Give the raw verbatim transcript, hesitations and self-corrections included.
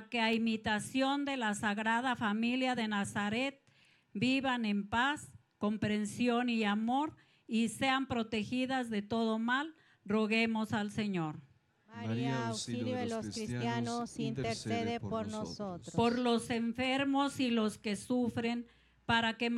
que a imitación de la Sagrada Familia de Nazaret vivan en paz, comprensión y amor y sean protegidas de todo mal, roguemos al Señor. María, auxilio de los cristianos, intercede por nosotros. Por los enfermos y los que sufren, para que